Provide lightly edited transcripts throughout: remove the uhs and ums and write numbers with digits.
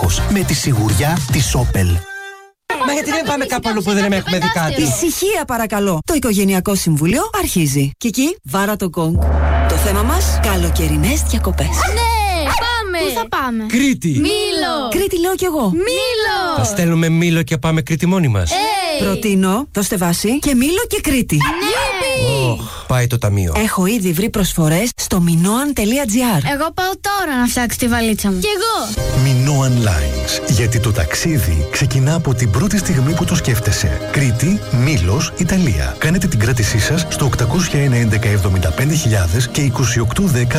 έλεγχος με τη σιγουριά της Opel. Μα γιατί δεν πάμε κάπου αλλού που δεν έχουμε δει κάτι? Ησυχία παρακαλώ. Το Οικογενειακό Συμβούλιο αρχίζει. Κική, βάρα το γκονγκ. Το θέμα μας, καλοκαιρινές διακοπές. Ναι, πάμε! Πού θα πάμε? Κρήτη! Μήλο! Κρήτη λέω κι εγώ. Μήλο! Θα στέλνουμε Μήλο και πάμε Κρήτη μόνοι μας. Προτείνω, δώστε βάση και Μήλο και Κρήτη. Πάει το ταμείο. Έχω ήδη βρει προσφορές στο minoan.gr. Εγώ πάω τώρα να φτιάξω τη βαλίτσα μου. Κι εγώ! Minoan Lines. Γιατί το ταξίδι ξεκινά από την πρώτη στιγμή που το σκέφτεσαι. Κρήτη, Μήλος, Ιταλία. Κάνετε την κράτησή σας στο 801 11 75.000 και 2810 399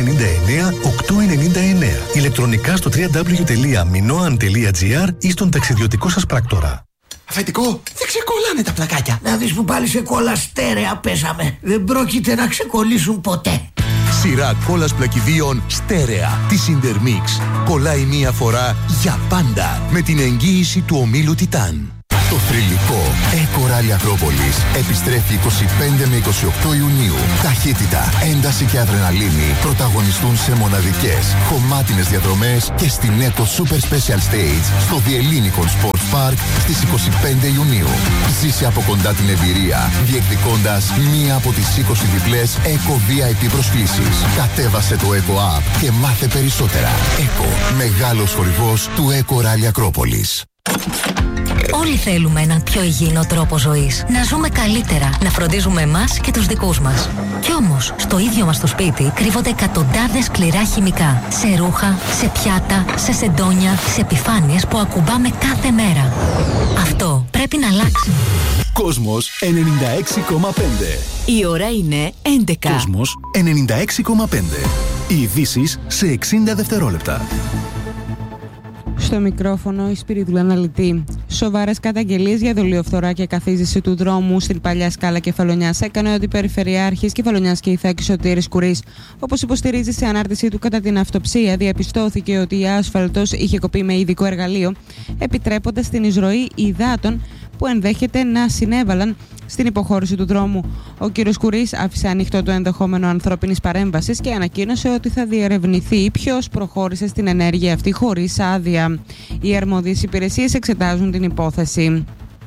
899. Ηλεκτρονικά στο www.minoan.gr ή στον ταξιδιωτικό σας πράκτορα. Αφεντικό, δεν ξεκολλάνε τα πλακάκια. Να δεις που πάλι σε κόλλα στέρεα πέσαμε. Δεν πρόκειται να ξεκολλήσουν ποτέ. Σειρά κόλλας πλακιδίων στέρεα της Intermix. Κολλάει μία φορά για πάντα με την εγγύηση του ομίλου Τιτάν. Το θρυλικό Eco Rally Ακρόπολης επιστρέφει 25 με 28 Ιουνίου. Ταχύτητα, ένταση και αδρεναλίνη πρωταγωνιστούν σε μοναδικές, χωμάτινες διαδρομές και στην Eco Super Special Stage στο Διελλήνικον Sports Park στις 25 Ιουνίου. Ζήσε από κοντά την εμπειρία, διεκδικώντας μία από τις 20 διπλές Eco VIP προσκλήσεις. Κατέβασε το Eco App και μάθε περισσότερα. Eco, μεγάλος χορηγός του Eco Rally Ακρόπολης. Όλοι θέλουμε έναν πιο υγιεινό τρόπο ζωής. Να ζούμε καλύτερα, να φροντίζουμε εμάς και τους δικούς μας. Κι όμως, στο ίδιο μας το σπίτι κρύβονται εκατοντάδες σκληρά χημικά. Σε ρούχα, σε πιάτα, σε σεντόνια, σε επιφάνειες που ακουμπάμε κάθε μέρα. Αυτό πρέπει να αλλάξει. Κόσμος 96,5. Η ώρα είναι 11. Κόσμος 96,5. Οι ειδήσεις σε 60 δευτερόλεπτα. Στο μικρόφωνο η Σπυρίδουλα Αναλυτή. Σοβαρές καταγγελίες για δολιοφθορά και καθίζηση του δρόμου στην Παλιά Σκάλα Κεφαλονιάς έκανε ότι η Περιφερειάρχης Κεφαλονιάς και Ιθάκης Σωτήρης Κουρής. Όπως υποστηρίζει σε ανάρτησή του κατά την αυτοψία, διαπιστώθηκε ότι η άσφαλτος είχε κοπεί με ειδικό εργαλείο, επιτρέποντας την εισρωή υδάτων που ενδέχεται να συνέβαλαν στην υποχώρηση του δρόμου. Ο κ. Κουρής άφησε ανοιχτό το ενδεχόμενο ανθρώπινης παρέμβασης και ανακοίνωσε ότι θα διερευνηθεί ποιος προχώρησε στην ενέργεια αυτή χωρίς άδεια. Οι αρμόδιες υπηρεσίες εξετάζουν την υπόθεση.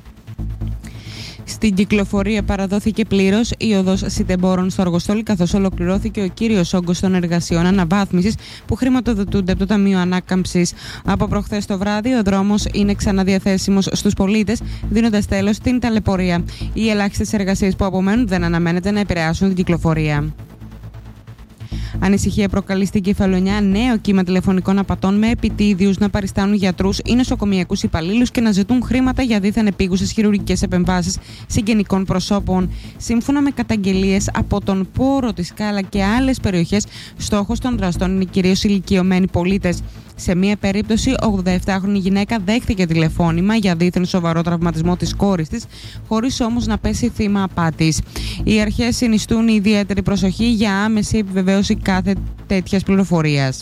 Στην κυκλοφορία παραδόθηκε πλήρως η οδός Συντεμπόρων στο Αργοστόλι, καθώς ολοκληρώθηκε ο κύριος όγκος των εργασιών αναβάθμισης που χρηματοδοτούνται από το Ταμείο Ανάκαμψης. Από προχθές το βράδυ, ο δρόμος είναι ξαναδιαθέσιμος στους πολίτες, δίνοντας τέλος στην ταλαιπωρία. Οι ελάχιστες εργασίες που απομένουν δεν αναμένεται να επηρεάσουν την κυκλοφορία. Ανησυχία προκαλεί στην Κεφαλονιά νέο κύμα τηλεφωνικών απατών με επιτίδιους να παριστάνουν γιατρούς ή νοσοκομιακούς υπαλλήλους και να ζητούν χρήματα για δίθεν επίγουσες χειρουργικές επεμβάσεις συγγενικών προσώπων. Σύμφωνα με καταγγελίες από τον Πόρο, τη Σκάλα και άλλες περιοχές, στόχος των δραστών είναι κυρίως ηλικιωμένοι πολίτες. Σε μία περίπτωση, 87χρονη γυναίκα δέχθηκε τηλεφώνημα για δίθεν σοβαρό τραυματισμό της κόρης της, χωρίς όμως να πέσει θύμα απάτης. Οι αρχές συνιστούν ιδιαίτερη προσοχή για άμεση επιβεβαίωση κάθε τέτοιας πληροφορίας.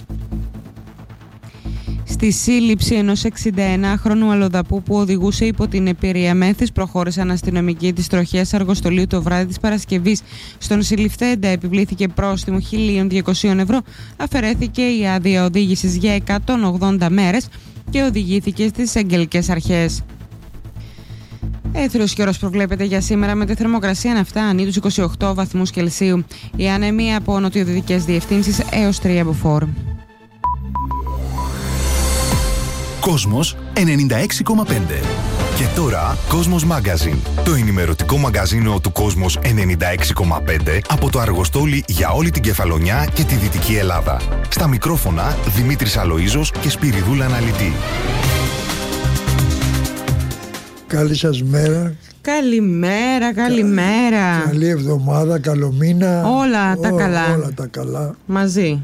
Στη σύλληψη ενός 61χρονου αλλοδαπού που οδηγούσε υπό την επηρεία μέθης προχώρησαν αστυνομικοί της τροχέας Αργοστολίου το βράδυ της Παρασκευής. Στον συλληφθέντα επιβλήθηκε πρόστιμο 1.200 ευρώ, αφαιρέθηκε η άδεια οδήγησης για 180 μέρες και οδηγήθηκε στις αγγελικές αρχές. Έθριος καιρός προβλέπεται για σήμερα με τη θερμοκρασία να φτάνει τους 28 βαθμούς Κελσίου. Η άνεμη από νοτιοδυτικές διευθύνσεις έως 3 μποφόρ. Κόσμος 96,5. Και τώρα Κόσμος Magazine, το ενημερωτικό μαγκαζίνο του Κόσμος 96,5 από το Αργοστόλι για όλη την Κεφαλονιά και τη Δυτική Ελλάδα. Στα μικρόφωνα Δημήτρης Αλοΐζος και Σπυριδούλα Αναλυτή. Καλή σας μέρα. Καλημέρα, καλημέρα. Καλή εβδομάδα, καλό μήνα. Όλα τα καλά. Όλα τα καλά. Μαζί.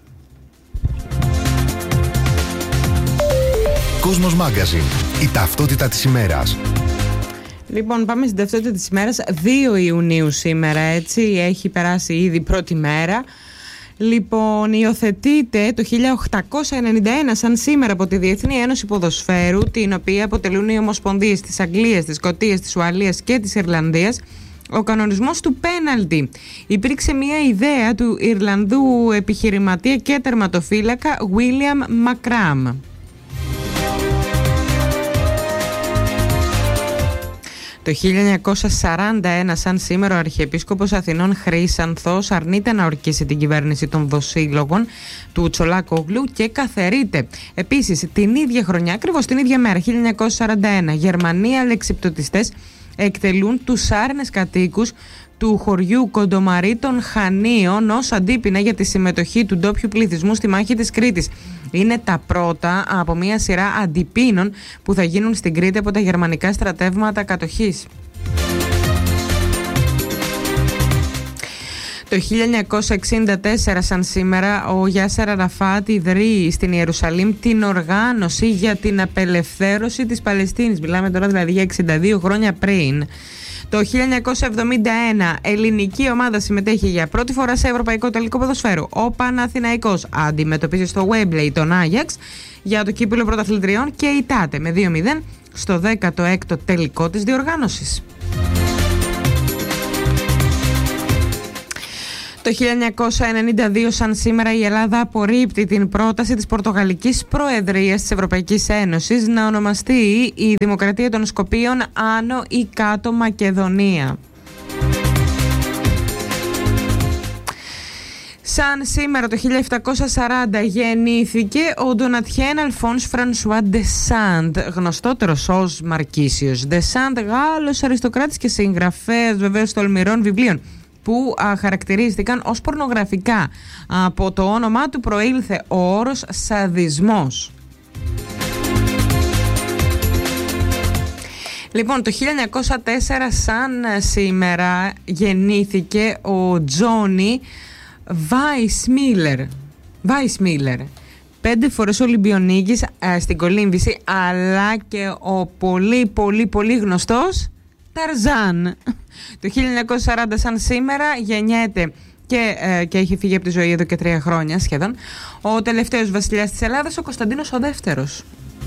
Κόσμος Magazine, η ταυτότητα της ημέρας. Λοιπόν, πάμε στην ταυτότητα της ημέρας. 2 Ιουνίου σήμερα, έτσι. Έχει περάσει ήδη πρώτη μέρα. Λοιπόν, υιοθετείται το 1891 σαν σήμερα από τη Διεθνή Ένωση Ποδοσφαίρου, την οποία αποτελούν οι ομοσπονδίες της Αγγλίας, της Σκωτίας, της Ουαλίας και της Ιρλανδίας, ο κανονισμός του πέναλτι. Υπήρξε μια ιδέα του Ιρλανδού επιχειρηματία και τερματοφύλακα William McCram. Το 1941, σαν σήμερα, ο Αρχιεπίσκοπος Αθηνών Χρύσανθος αρνείται να ορκίσει την κυβέρνηση των δοσύλλογων του Τσολάκογλου και καθαιρείται. Επίσης, την ίδια χρονιά, ακριβώς την ίδια μέρα, 1941, Γερμανοί αλεξιπτωτιστές εκτελούν τους άρνες κατοίκους του χωριού Κοντομαρί των Χανίων ως αντίπεινα για τη συμμετοχή του ντόπιου πληθυσμού στη μάχη της Κρήτης. Είναι τα πρώτα από μια σειρά αντιπίνων που θα γίνουν στην Κρήτη από τα γερμανικά στρατεύματα κατοχής. Το 1964, σαν σήμερα, ο Γιάσερ Αραφάτ ιδρύει στην Ιερουσαλήμ την οργάνωση για την απελευθέρωση της Παλαιστίνης. Μιλάμε τώρα δηλαδή για 62 χρόνια πριν. Το 1971, ελληνική ομάδα συμμετέχει για πρώτη φορά σε ευρωπαϊκό τελικό ποδοσφαίρου. Ο Παναθηναϊκός αντιμετωπίζει στο Wembley τον Άγιαξ για το κύπελλο πρωταθλητριών και ητάται με 2-0 στο 16ο τελικό της διοργάνωσης. Το 1992, σαν σήμερα, η Ελλάδα απορρίπτει την πρόταση της Πορτογαλικής Προεδρίας της Ευρωπαϊκής Ένωσης να ονομαστεί η Δημοκρατία των Σκοπίων Άνω ή Κάτω Μακεδονία. Σαν σήμερα το 1740 γεννήθηκε ο Ντονατιέν Αλφόνς Φρανσουά ντε Σαντ, γνωστότερος ως Μαρκίσιος. Ντε Σαντ, Γάλλος αριστοκράτης και συγγραφέας βεβαίως τολμηρών βιβλίων, που χαρακτηρίστηκαν ως πορνογραφικά. Από το όνομά του προήλθε ο όρος σαδισμός. Λοιπόν, το 1904, σαν σήμερα, γεννήθηκε ο Τζόνι Βάισμίλερ. 5 φορές Ολυμπιονίκης στην κολύμβηση, αλλά και ο πολύ γνωστός Ταρζάν. Το 1940, σαν σήμερα, γεννιέται και έχει φύγει από τη ζωή εδώ και 3 χρόνια σχεδόν ο τελευταίος βασιλιάς της Ελλάδας, ο Κωνσταντίνος ο Δεύτερος.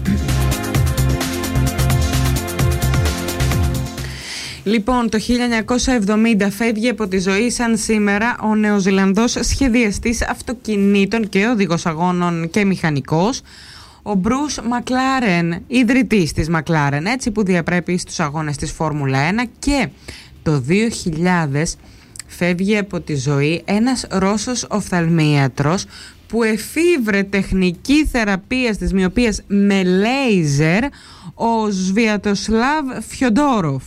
Λοιπόν, το 1970 φεύγει από τη ζωή, σαν σήμερα, ο Νεοζηλανδός σχεδιαστής αυτοκινήτων και οδηγός αγώνων και μηχανικός, ο Μπρους Μακλάρεν, ιδρυτής της Μακλάρεν, έτσι, που διαπρέπει στους αγώνες της Φόρμουλα 1. Και το 2000 φεύγει από τη ζωή ένας Ρώσος οφθαλμίατρος που εφήβρε τεχνική θεραπεία της μυοπίας με λέιζερ, ο Σβιατοσλάβ Φιοντόροφ.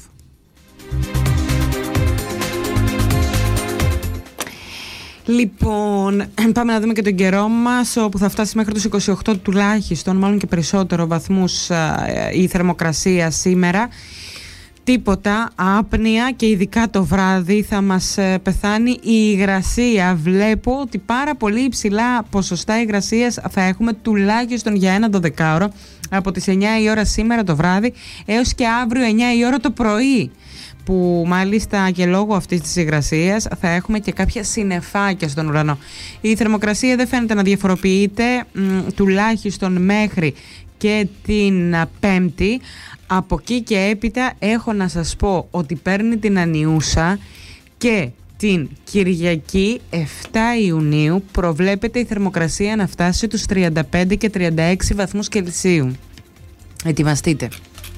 Λοιπόν, πάμε να δούμε και τον καιρό μας, όπου θα φτάσει μέχρι τους 28 τουλάχιστον, μάλλον και περισσότερο βαθμούς η θερμοκρασία σήμερα. Τίποτα, άπνοια, και ειδικά το βράδυ θα μας πεθάνει η υγρασία. Βλέπω ότι πάρα πολύ υψηλά ποσοστά υγρασίας θα έχουμε τουλάχιστον για ένα 12ωρο, από τις 9 η ώρα σήμερα το βράδυ έως και αύριο 9 η ώρα το πρωί, που μάλιστα και λόγω αυτής της υγρασίας θα έχουμε και κάποια συννεφάκια στον ουρανό. Η θερμοκρασία δεν φαίνεται να διαφοροποιείται, τουλάχιστον μέχρι και την Πέμπτη. Από εκεί και έπειτα έχω να σας πω ότι παίρνει την ανιούσα, και την Κυριακή 7 Ιουνίου προβλέπεται η θερμοκρασία να φτάσει τους 35 και 36 βαθμούς Κελσίου. Ετοιμαστείτε.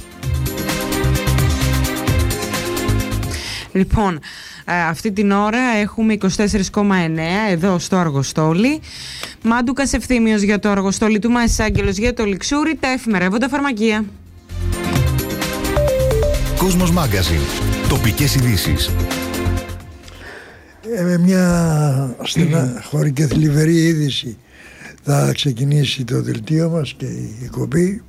Λοιπόν, αυτή την ώρα έχουμε 24,9 εδώ στο Αργοστόλι. Μάντουκας Ευθύμιος για το Αργοστόλι, του Μάσης Άγγελος για το Λιξούρι, τα εφημερεύοντα φαρμακεία. Κόσμος Μάγκαζιν. Τοπικές ειδήσεις. Με μια στενάχωρη και θλιβερή είδηση θα ξεκινήσει το δελτίο μας και η εκπομπή.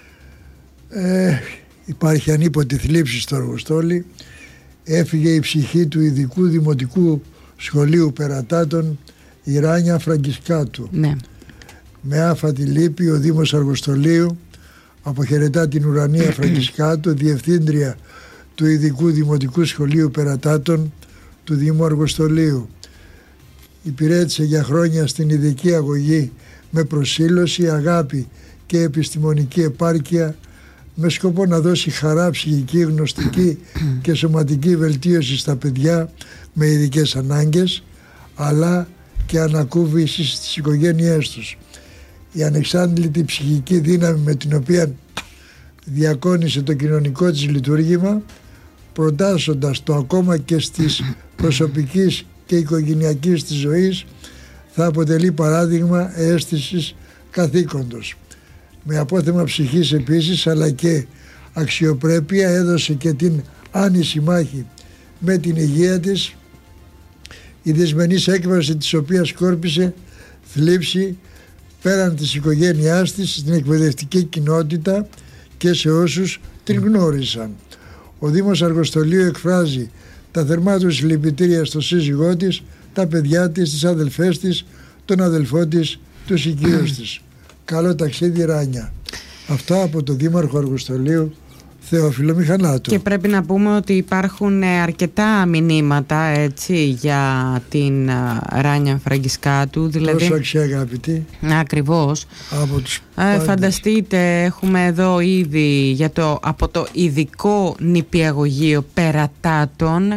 Υπάρχει ανίποτη θλίψη στο Αργοστόλι. Έφυγε η ψυχή του ειδικού δημοτικού σχολείου Περατάτων Ιράνια Φραγκισκάτου. Ναι. Με άφατη λύπη ο Δήμος Αργοστολίου αποχαιρετά την Ουρανία Φραγκισκάτου, διευθύντρια του ειδικού δημοτικού σχολείου Περατάτων του Δήμου Αργοστολίου. Υπηρέτησε για χρόνια στην ειδική αγωγή με προσήλωση, αγάπη και επιστημονική επάρκεια, με σκοπό να δώσει χαρά, ψυχική, γνωστική και σωματική βελτίωση στα παιδιά με ειδικές ανάγκες, αλλά και ανακούφιση στις οικογένειές τους. Η ανεξάντλητη ψυχική δύναμη με την οποία διακόνησε το κοινωνικό της λειτουργήμα προτάσσοντας το ακόμα και στις προσωπικής και οικογενειακής της ζωής, θα αποτελεί παράδειγμα αίσθησης καθήκοντος. Με απόθεμα ψυχής επίσης, αλλά και αξιοπρέπεια, έδωσε και την άνηση μάχη με την υγεία της, η δυσμενής έκφραση της οποίας σκόρπισε θλίψη πέραν της οικογένειάς της στην εκπαιδευτική κοινότητα και σε όσους την γνώρισαν. Ο Δήμος Αργοστολίου εκφράζει τα θερμά του συλληπιτήρια στο σύζυγό της, τα παιδιά της, τις αδελφές της, τον αδελφό της, τους οικείους της. Καλό ταξίδι Ράνια. Αυτά από τον Δήμαρχο Αργοστολίου Θεόφιλο Μηχανάτου. Και πρέπει να πούμε ότι υπάρχουν αρκετά μηνύματα, έτσι, για την Ράνια Φραγκισκάτου. Δηλαδή, τόσο αξιαγάπητη. Ακριβώς. Από τους φανταστείτε, έχουμε εδώ ήδη από το ειδικό νηπιαγωγείο Περατάτων.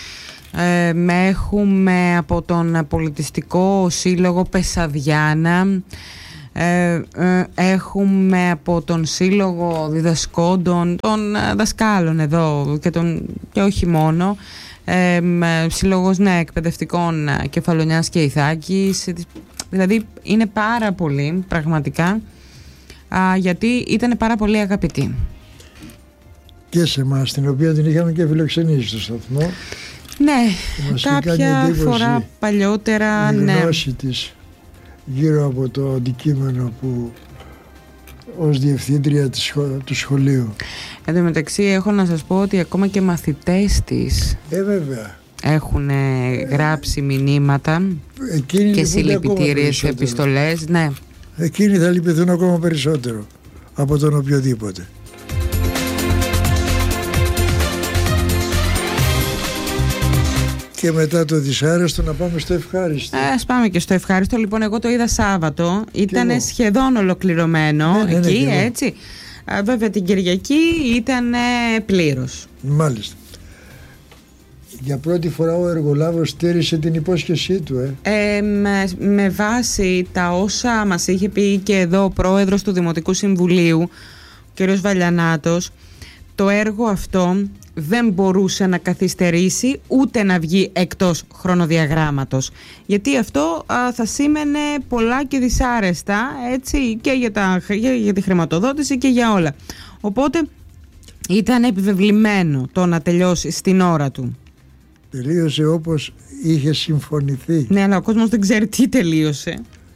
Έχουμε από τον Πολιτιστικό Σύλλογο Πεσαδιάνα. Έχουμε από τον Σύλλογο Διδασκόντων, των δασκάλων εδώ και όχι μόνο, Σύλλογος εκπαιδευτικών Κεφαλονιάς και Ιθάκης. Δηλαδή είναι πάρα πολύ πραγματικά, γιατί ήταν πάρα πολύ αγαπητή και σε εμάς, την οποία την είχαμε και φιλοξενήσει στο σταθμό. Ναι, κάποια φορά παλιότερα. Η γνώση της γύρω από το αντικείμενο που ως διευθύντρια του σχολείου. Εν τω μεταξύ έχω να σας πω ότι ακόμα και μαθητές της βέβαια έχουν γράψει μηνύματα και συλληπιτήριες επιστολές. Ναι. Εκείνοι θα λυπηθούν ακόμα περισσότερο από τον οποιοδήποτε. Και μετά το δυσάρεστο να πάμε στο ευχάριστο. Ας πάμε και στο ευχάριστο. Λοιπόν, εγώ το είδα Σάββατο. Ήταν σχεδόν ολοκληρωμένο εκεί, έτσι. Βέβαια την Κυριακή ήταν πλήρως. Μάλιστα. Για πρώτη φορά ο εργολάβος στήρισε την υπόσχεσή του. Με βάση τα όσα μας είχε πει και εδώ ο πρόεδρος του Δημοτικού Συμβουλίου, ο κ. Βαλιανάτος, το έργο αυτό δεν μπορούσε να καθυστερήσει ούτε να βγει εκτός χρονοδιαγράμματος, γιατί αυτό θα σήμαινε πολλά και δυσάρεστα, έτσι, και για τη χρηματοδότηση και για όλα. Οπότε ήταν επιβεβλημένο το να τελειώσει στην ώρα του. Τελείωσε όπως είχε συμφωνηθεί. Ναι, αλλά ο κόσμος δεν ξέρει τι τελείωσε.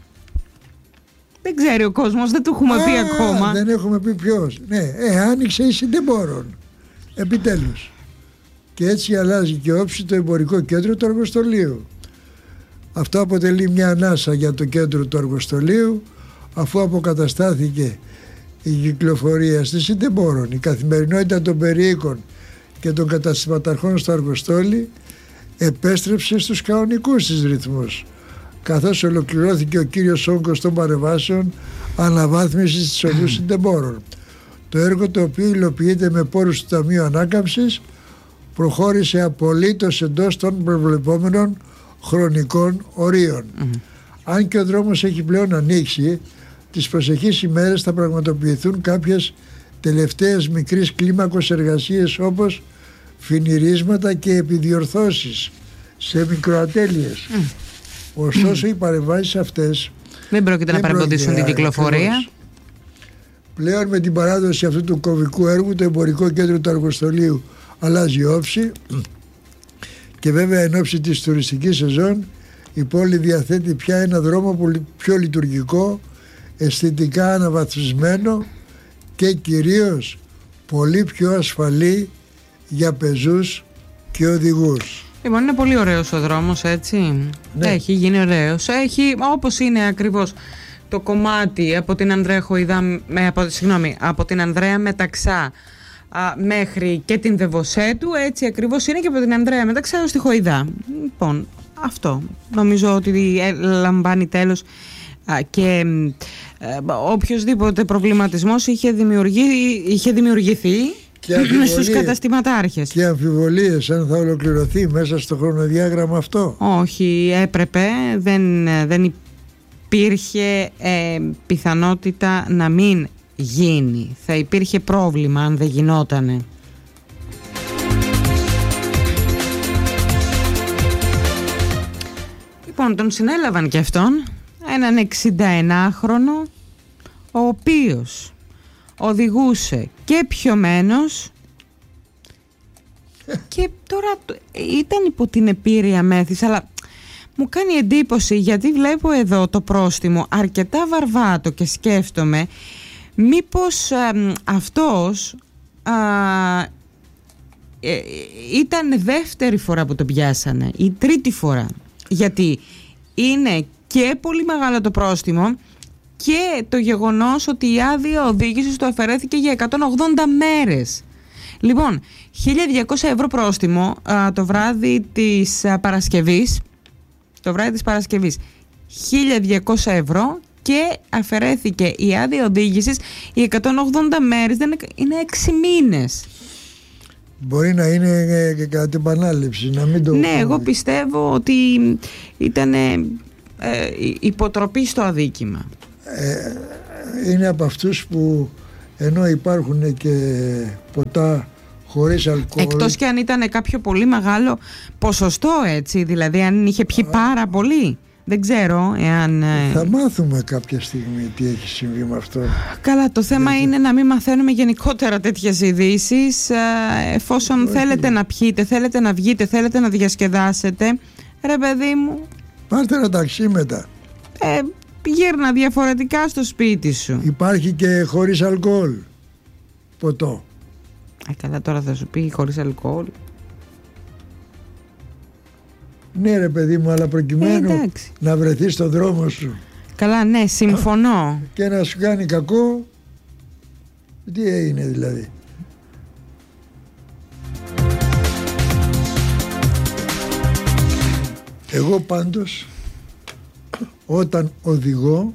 Δεν ξέρει ο κόσμος, δεν του έχουμε πει ακόμα. Δεν έχουμε πει ποιος. Ναι, άνοιξε η Συντεμπόρων. Επιτέλους. Και έτσι αλλάζει και όψη το εμπορικό κέντρο του Αργοστολίου. Αυτό αποτελεί μια ανάσα για το κέντρο του Αργοστολίου, αφού αποκαταστάθηκε η κυκλοφορία στη Συντεμπόρων. Η καθημερινότητα των περιοίκων και των καταστηματαρχών στο Αργοστόλι επέστρεψε στους κανονικούς της ρυθμούς, καθώς ολοκληρώθηκε ο κύριος όγκος των παρεμβάσεων αναβάθμισης της οδού Συντεμπόρων. Το έργο, το οποίο υλοποιείται με πόρους του Ταμείου Ανάκαμψης, προχώρησε απολύτως εντός των προβλεπόμενων χρονικών ορίων. Αν και ο δρόμος έχει πλέον ανοίξει, τις προσεχείς ημέρες θα πραγματοποιηθούν κάποιες τελευταίες μικρής κλίμακος εργασίες, όπως φινιρίσματα και επιδιορθώσεις σε μικροατέλειες. Ωστόσο οι παρεμβάσεις αυτές δεν πρόκειται να παρεμποδίσουν την κυκλοφορία. Πλέον με την παράδοση αυτού του κομβικού έργου, το εμπορικό κέντρο του Αργοστολίου αλλάζει όψη, και βέβαια εν ώψη της τουριστικής σεζόν η πόλη διαθέτει πια ένα δρόμο πιο λειτουργικό, αισθητικά αναβαθμισμένο και κυρίως πολύ πιο ασφαλή για πεζούς και οδηγούς. Λοιπόν, είναι πολύ ωραίος ο δρόμος, έτσι. Ναι. Έχει γίνει ωραίος. Έχει, όπως είναι ακριβώς το κομμάτι από την Ανδρέα Χοϊδά, από την Ανδρέα Μεταξά μέχρι και την Δεβοσέτου, έτσι ακριβώς είναι και από την Ανδρέα Μεταξά ως τη Χοϊδά. Λοιπόν, αυτό νομίζω ότι λαμβάνει τέλος και οποιοσδήποτε προβληματισμός είχε δημιουργηθεί στους καταστηματάρχες. Και αμφιβολίες αν θα ολοκληρωθεί μέσα στο χρονοδιάγραμμα αυτό. Όχι, έπρεπε, δεν υπήρχε πιθανότητα να μην γίνει. Θα υπήρχε πρόβλημα αν δεν γινότανε. Λοιπόν, τον συνέλαβαν και αυτόν, έναν 61χρονο, ο οποίος οδηγούσε και πιωμένος και τώρα ήταν υπό την επίρρεια μέθης, αλλά μου κάνει εντύπωση γιατί βλέπω εδώ το πρόστιμο αρκετά βαρβάτο και σκέφτομαι μήπως αυτός ήταν δεύτερη φορά που το πιάσανε ή τρίτη φορά, γιατί είναι και πολύ μεγάλο το πρόστιμο και το γεγονός ότι η άδεια οδήγησης του αφαιρέθηκε για 180 μέρες. Λοιπόν, 1.200 ευρώ πρόστιμο το βράδυ της Παρασκευής. Το βράδυ της Παρασκευής 1.200 ευρώ και αφαιρέθηκε η άδεια οδήγησης. Οι 180 μέρες δεν είναι 6 μήνες. Μπορεί να είναι και κατά την επανάληψη, να μην το... Ναι, εγώ πιστεύω ότι ήταν υποτροπή στο αδίκημα. Είναι από αυτούς που ενώ υπάρχουν και ποτά χωρίς αλκοόλ, εκτός και αν ήταν κάποιο πολύ μεγάλο ποσοστό, έτσι, δηλαδή αν είχε πιει πάρα πολύ, δεν ξέρω εάν... Θα μάθουμε κάποια στιγμή τι έχει συμβεί με αυτό. Καλά, το θέμα είναι να μην μαθαίνουμε γενικότερα τέτοιες ειδήσεις, εφόσον θέλετε να πιείτε, θέλετε να βγείτε, θέλετε να διασκεδάσετε, ρε παιδί μου, πάρτε ένα ταξί μετά. Γύρνα διαφορετικά στο σπίτι σου. Υπάρχει και χωρίς αλκοόλ ποτό. Καλά, τώρα θα σου πει χωρίς αλκοόλ. Ναι ρε παιδί μου, αλλά προκειμένου να βρεθείς στον δρόμο σου. Καλά, ναι, συμφωνώ. Και να σου κάνει κακό, τι είναι δηλαδή? Εγώ πάντως όταν οδηγώ,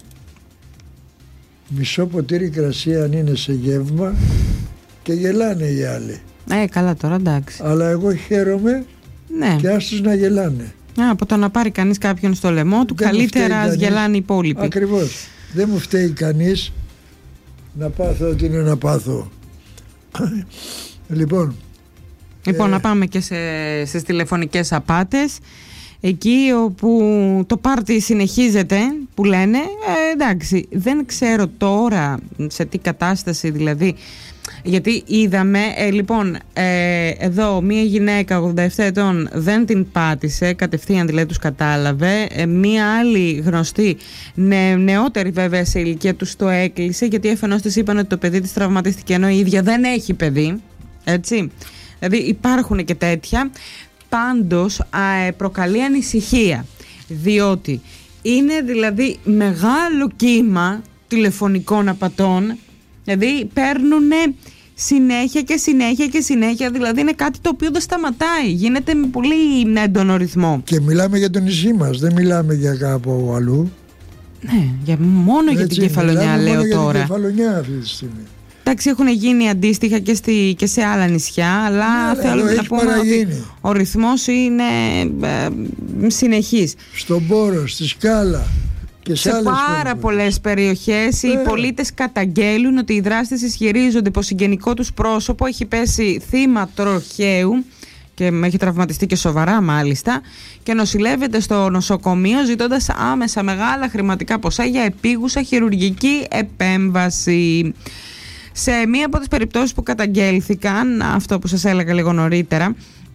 μισό ποτήρι κρασί αν είναι σε γεύμα και γελάνε οι άλλοι. Καλά τώρα, εντάξει. Αλλά εγώ χαίρομαι, ναι, και άστος να γελάνε. Από το να πάρει κανείς κάποιον στο λαιμό του, καλύτερα ας γελάνε οι υπόλοιποι. Ακριβώς. Δεν μου φταίει κανείς να πάθω ό,τι είναι να πάθω. Λοιπόν, να πάμε και στις τηλεφωνικές απάτες. Εκεί όπου το πάρτι συνεχίζεται, που λένε, εντάξει, δεν ξέρω τώρα σε τι κατάσταση δηλαδή, γιατί είδαμε, λοιπόν, εδώ μία γυναίκα 87 ετών δεν την πάτησε, κατευθείαν δηλαδή τους κατάλαβε, μία άλλη γνωστή, νεότερη βέβαια σε ηλικία, τους το έκλεισε, γιατί αφενός της είπαν ότι το παιδί της τραυματίστηκε ενώ η ίδια δεν έχει παιδί, έτσι, δηλαδή υπάρχουν και τέτοια. Πάντως προκαλεί ανησυχία, διότι είναι δηλαδή μεγάλο κύμα τηλεφωνικών απατών, δηλαδή παίρνουν συνέχεια και συνέχεια και συνέχεια, δηλαδή είναι κάτι το οποίο δεν σταματάει, γίνεται με πολύ έντονο ρυθμό. Και μιλάμε για το νησί μας, δεν μιλάμε για κάπου αλλού. Ναι, μόνο για την Κεφαλονιά λέω μόνο τώρα. Για την Κεφαλονιά αυτή τη στιγμή. Εντάξει, έχουν γίνει αντίστοιχα και σε άλλα νησιά, αλλά θέλω να πούμε ότι ο ρυθμός είναι συνεχής. Στον Πόρο, στη Σκάλα και σε πάρα πολλές περιοχές οι πολίτες καταγγέλουν ότι οι δράστες ισχυρίζονται πως συγγενικό τους πρόσωπο έχει πέσει θύμα τροχαίου και έχει τραυματιστεί και σοβαρά μάλιστα και νοσηλεύεται στο νοσοκομείο ζητώντας άμεσα μεγάλα χρηματικά ποσά για επίγουσα χειρουργική επέμβαση. Σε μία από τις περιπτώσεις που καταγγέλθηκαν, αυτό που σας έλεγα λίγο νωρίτερα,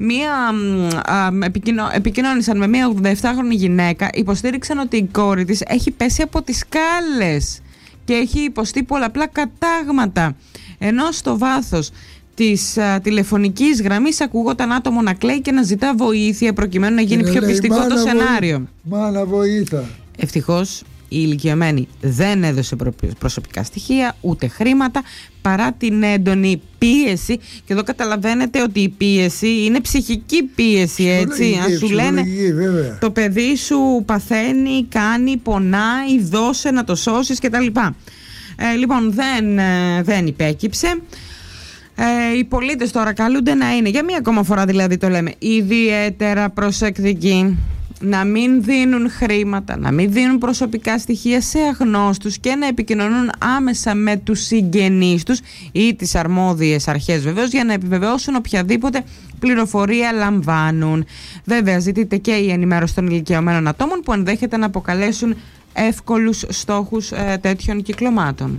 επικοινώνησαν με μία 87χρονη γυναίκα, υποστήριξαν ότι η κόρη της έχει πέσει από τις σκάλες και έχει υποστεί πολλαπλά κατάγματα, ενώ στο βάθος της τηλεφωνικής γραμμής ακουγόταν άτομο να κλαίει και να ζητά βοήθεια προκειμένου να γίνει πιο πιστικό το σενάριο. Μάνα βοήθα. Ευτυχώς η ηλικιωμένη δεν έδωσε προσωπικά στοιχεία ούτε χρήματα, παρά την έντονη πίεση, και εδώ καταλαβαίνετε ότι η πίεση είναι ψυχική πίεση, έτσι, αν σου λένε βέβαια, το παιδί σου παθαίνει, κάνει, πονάει, δώσε να το σώσεις κτλ. Λοιπόν, δεν υπέκυψε. Οι πολίτες τώρα καλούνται να είναι, για μία ακόμα φορά δηλαδή το λέμε, ιδιαίτερα προσεκτικοί, να μην δίνουν χρήματα, να μην δίνουν προσωπικά στοιχεία σε αγνώστους και να επικοινωνούν άμεσα με τους συγγενείς τους ή τις αρμόδιες αρχές βεβαίως για να επιβεβαιώσουν οποιαδήποτε πληροφορία λαμβάνουν. Βέβαια ζητείται και η ενημέρωση των ηλικιωμένων ατόμων που ενδέχεται να αποκαλέσουν εύκολους στόχους τέτοιων κυκλωμάτων.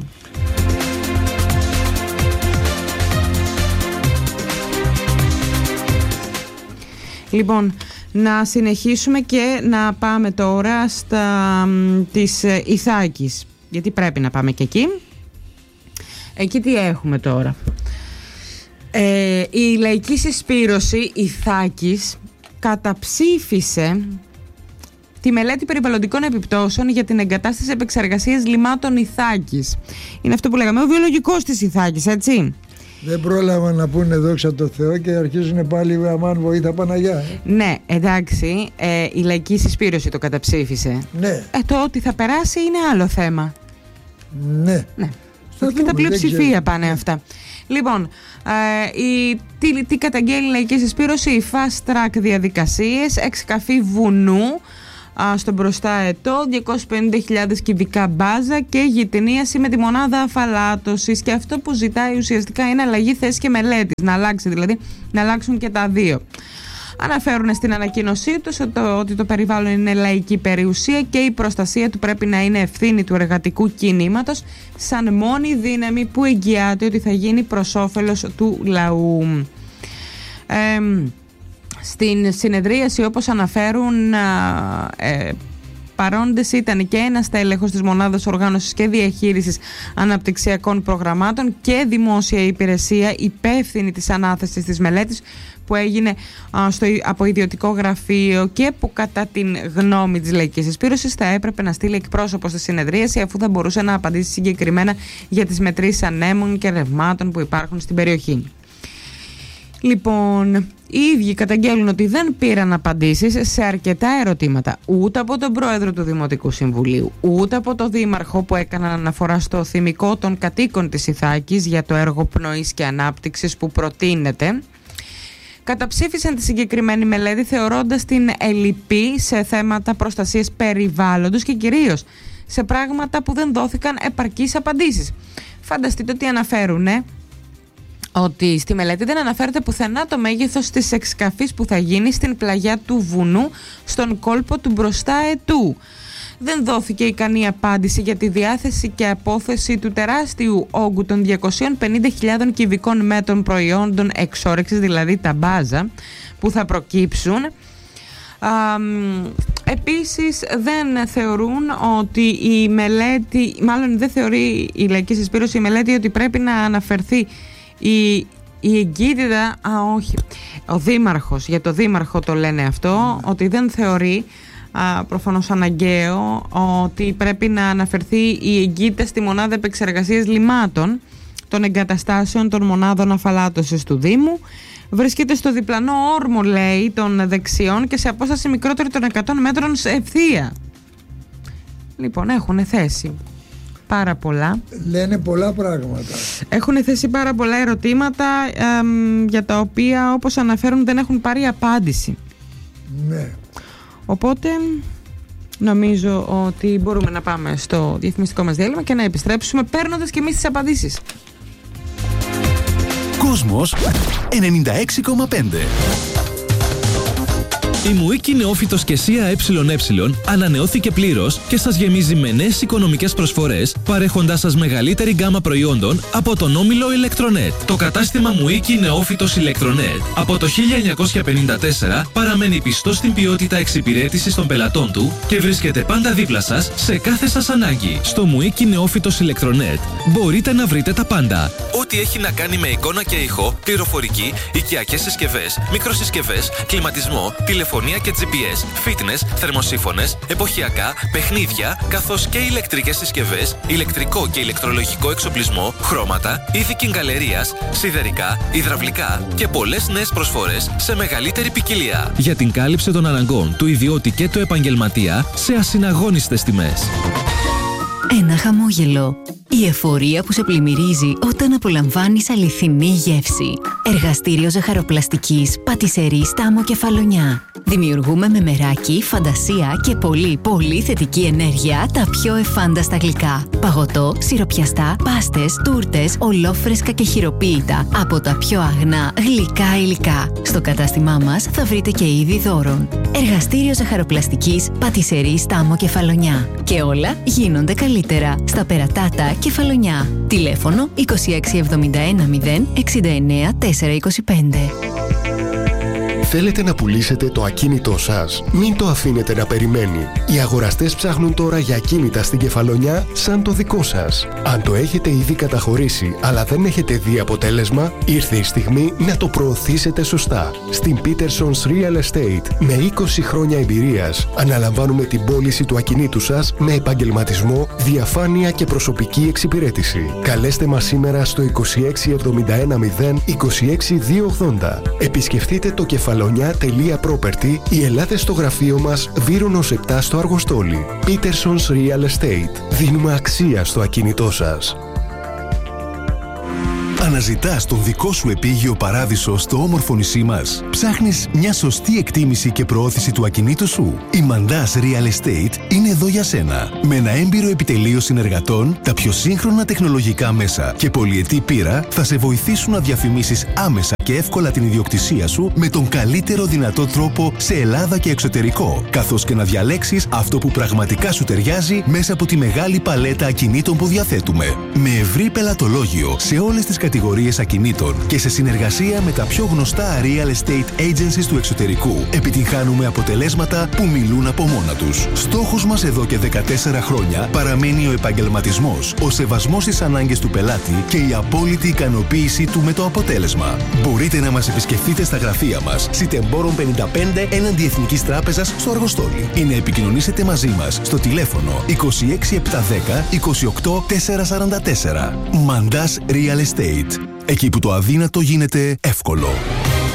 Λοιπόν, να συνεχίσουμε και να πάμε τώρα της Ιθάκης, γιατί πρέπει να πάμε και εκεί. Εκεί τι έχουμε τώρα? Η Λαϊκή Συσπήρωση Ιθάκης καταψήφισε τη μελέτη περιβαλλοντικών επιπτώσεων για την εγκατάσταση επεξεργασίας λιμάτων Ιθάκης. Είναι αυτό που λέγαμε, ο βιολογικός της Ιθάκης, έτσι. Δεν πρόλαβαν να πούνε δόξα τω Θεώ και αρχίζουν πάλι αμάν βοήθα Παναγιά. Ναι, εντάξει, η Λαϊκή Συσπήρωση το καταψήφισε. Ναι. Το ότι θα περάσει είναι άλλο θέμα. Ναι. Και τα πλειοψηφία πάνε αυτά. Λοιπόν, τι καταγγέλει η Λαϊκή Συσπήρωση? Οι fast track διαδικασίες, εξκαφή βουνού στον μπροστά ετώ, 250.000 κυβικά μπάζα και γειτονίαση με τη μονάδα αφαλάτωσης. Και αυτό που ζητάει ουσιαστικά είναι αλλαγή θέση και μελέτης, να αλλάξει δηλαδή, να αλλάξουν και τα δύο. Αναφέρουν στην ανακοίνωσή τους ότι το περιβάλλον είναι λαϊκή περιουσία και η προστασία του πρέπει να είναι ευθύνη του εργατικού κινήματος σαν μόνη δύναμη που εγγυάται ότι θα γίνει προς όφελος του λαού. Στην συνεδρίαση, όπως αναφέρουν, παρόντες ήταν και ένας τέλεχος της Μονάδας Οργάνωσης και Διαχείρισης Αναπτυξιακών Προγραμμάτων και δημόσια υπηρεσία υπεύθυνη της ανάθεσης της μελέτης που έγινε από ιδιωτικό γραφείο και που κατά την γνώμη της Λαϊκής Συσπήρωσης θα έπρεπε να στείλει εκπρόσωπο στη συνεδρίαση αφού θα μπορούσε να απαντήσει συγκεκριμένα για τις μετρήσεις ανέμων και ρευμάτων που υπάρχουν στην περιοχή. Λοιπόν, οι ίδιοι καταγγέλνουν ότι δεν πήραν απαντήσεις σε αρκετά ερωτήματα ούτε από τον πρόεδρο του Δημοτικού Συμβουλίου, ούτε από τον δήμαρχο που έκαναν αναφορά στο θυμικό των κατοίκων της Ιθάκης για το έργο πνοής και ανάπτυξης που προτείνεται. Καταψήφισαν τη συγκεκριμένη μελέτη θεωρώντας την ελλειπή σε θέματα προστασίας περιβάλλοντος και κυρίως σε πράγματα που δεν δόθηκαν επαρκείς απαντήσεις. Φανταστείτε ότι αναφέρουν ότι στη μελέτη δεν αναφέρεται πουθενά το μέγεθος της εξκαφής που θα γίνει στην πλαγιά του βουνού στον κόλπο του μπροστά ετού. Δεν δόθηκε ικανή απάντηση για τη διάθεση και απόθεση του τεράστιου όγκου των 250.000 κυβικών μέτρων προϊόντων εξόρυξης, δηλαδή τα μπάζα, που θα προκύψουν. Επίσης δεν θεωρούν ότι η μελέτη, μάλλον δεν θεωρεί η Λαϊκή Συσπήρωση η μελέτη ότι πρέπει να αναφερθεί η εγκύτητα, ο δήμαρχος, για το δήμαρχο το λένε αυτό, ότι δεν θεωρεί προφανώς αναγκαίο ότι πρέπει να αναφερθεί η εγκύτητα στη μονάδα επεξεργασίας λιμάτων των εγκαταστάσεων των μονάδων αφαλάτωσης του Δήμου. Βρίσκεται στο διπλανό όρμο, λέει, των δεξιών και σε απόσταση μικρότερη των 100 μέτρων σε ευθεία. Λοιπόν, έχουν θέσει πάρα πολλά. Λένε πολλά πράγματα. Έχουν θέσει πάρα πολλά ερωτήματα για τα οποία, όπως αναφέρουν, δεν έχουν πάρει απάντηση. Ναι. Οπότε νομίζω ότι μπορούμε να πάμε στο διαφημιστικό μας διάλειμμα και να επιστρέψουμε παίρνοντας και εμείς τις απαντήσεις. Κόσμος 96,5. Η Μουίκη Νεόφυτος και ΣΥΑ ΕΕ ανανεώθηκε πλήρως και σας γεμίζει με νέες οικονομικές προσφορές, παρέχοντάς σας μεγαλύτερη γκάμα προϊόντων από τον όμιλο Ηλεκτρονέτ. Το κατάστημα Μουίκη Νεόφυτος Ηλεκτρονέτ από το 1954 παραμένει πιστό στην ποιότητα εξυπηρέτησης των πελατών του και βρίσκεται πάντα δίπλα σας σε κάθε σας ανάγκη. Στο Μουίκη Νεόφυτος Ηλεκτρονέτ μπορείτε να βρείτε τα πάντα. Ό,τι έχει να κάνει με εικόνα και ήχο, πληροφορική, οικιακές συσκευές, μικροσυσκευές, κλιματισμό, τηλεφωνία και GPS, fitness, θερμοσύφωνες, εποχιακά, παιχνίδια, καθώς και ηλεκτρικές συσκευές, ηλεκτρικό και ηλεκτρολογικό εξοπλισμό, χρώματα, είδη κιγκαλερίας, σιδερικά, υδραυλικά και πολλές νέες προσφορές σε μεγαλύτερη ποικιλία. Για την κάλυψη των αναγκών του ιδιώτη και του επαγγελματία σε ασυναγώνιστες τιμές. ένα χαμόγελο. Η εφορία που σε πλημμυρίζει όταν απολαμβάνεις αληθινή γεύση. Εργαστήριο ζαχαροπλαστικής Πατισερή Στάμο Κεφαλονιά. Δημιουργούμε με μεράκι, φαντασία και πολύ θετική ενέργεια τα πιο εφάνταστα γλυκά. Παγωτό, σιροπιαστά, πάστες, τούρτες, ολόφρεσκα και χειροποίητα από τα πιο αγνά γλυκά υλικά. Στο κατάστημά μας θα βρείτε και είδη δώρων. Εργαστήριο ζαχαροπλαστικής Πατισερή Στάμο Κεφαλονιά. Και όλα γίνονται καλύτερα στα Περατάτα Κεφαλονιά. Τηλέφωνο 2671 069 425. Θέλετε να πουλήσετε το ακίνητό σας? Μην το αφήνετε να περιμένει. Οι αγοραστές ψάχνουν τώρα για ακίνητα στην Κεφαλονιά σαν το δικό σας. Αν το έχετε ήδη καταχωρήσει αλλά δεν έχετε δει αποτέλεσμα, ήρθε η στιγμή να το προωθήσετε σωστά. Στην Peterson's Real Estate, με 20 χρόνια εμπειρίας, αναλαμβάνουμε την πώληση του ακινήτου σας με επαγγελματισμό, διαφάνεια και προσωπική εξυπηρέτηση. Καλέστε μας σήμερα στο 2671 0 26 280. Επισκεφτείτε το Κεφαλονιά.property ή ελάτε στο γραφείο μας Βύρονος 7 στο Αργοστόλι. Peterson's Real Estate. Δίνουμε αξία στο ακίνητό σας. Αναζητάς τον δικό σου επίγειο παράδεισο στο όμορφο νησί μας? Ψάχνεις μια σωστή εκτίμηση και προώθηση του ακινήτου σου? Η Mandas Real Estate είναι εδώ για σένα. Με ένα έμπειρο επιτελείο συνεργατών, τα πιο σύγχρονα τεχνολογικά μέσα και πολυετή πείρα θα σε βοηθήσουν να διαφημίσεις άμεσα και εύκολα την ιδιοκτησία σου με τον καλύτερο δυνατό τρόπο σε Ελλάδα και εξωτερικό, καθώς και να διαλέξεις αυτό που πραγματικά σου ταιριάζει μέσα από τη μεγάλη παλέτα ακινήτων που διαθέτουμε. Με ευρύ πελατολόγιο σε όλες τις κατηγορίες ακινήτων και σε συνεργασία με τα πιο γνωστά real estate agencies του εξωτερικού, επιτυγχάνουμε αποτελέσματα που μιλούν από μόνα τους. Στόχος μας εδώ και 14 χρόνια παραμένει ο επαγγελματισμός, ο σεβασμός στις ανάγκες του πελάτη και η απόλυτη ικανοποίησή του με το αποτέλεσμα. Μπορείτε να μας επισκεφτείτε στα γραφεία μας, Σιτεμπόρων 55 έναντι Εθνικής Τράπεζας στο Αργοστόλι, ή να επικοινωνήσετε μαζί μας στο τηλέφωνο 26710 28 444. Mandas Real Estate. Εκεί που το αδύνατο γίνεται εύκολο.